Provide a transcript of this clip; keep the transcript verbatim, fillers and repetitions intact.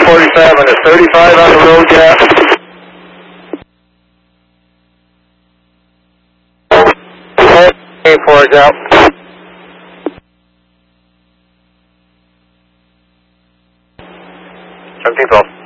forty-seven to thirty-five on the road yet. four is out. seventeen twelve.